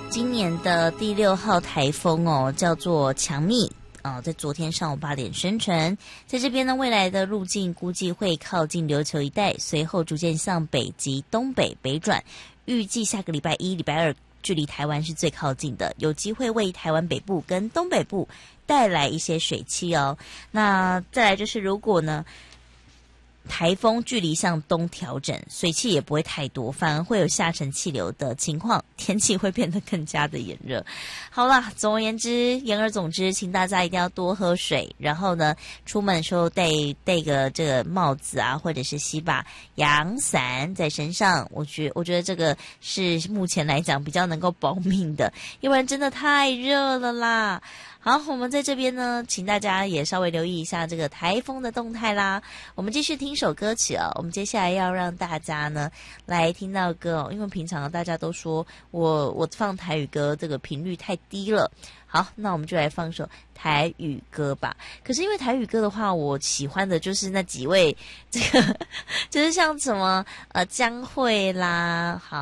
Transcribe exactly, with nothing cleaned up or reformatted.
今年的第六号台风哦，叫做强密。哦，在昨天上午八点生成，在这边呢，未来的路径估计会靠近琉球一带，随后逐渐向北及东北北转，预计下个礼拜一、礼拜二距离台湾是最靠近的，有机会为台湾北部跟东北部带来一些水汽哦。那再来就是，如果呢台风距离向东调整，水汽也不会太多，反而会有下沉气流的情况，天气会变得更加的炎热。好啦，总而言之，言而总之，请大家一定要多喝水，然后呢，出门的时候戴戴个这个帽子啊，或者是吸把阳伞在身上。我觉我觉得这个是目前来讲比较能够保命的，要不然真的太热了啦。好，我们在这边呢，请大家也稍微留意一下这个台风的动态啦。我们继续听首歌曲哦。我们接下来要让大家呢来听到歌哦，因为平常大家都说我我放台语歌这个频率太低了。好，那我们就来放首台语歌吧。可是因为台语歌的话，我喜欢的就是那几位，这个就是像什么呃江蕙啦，好。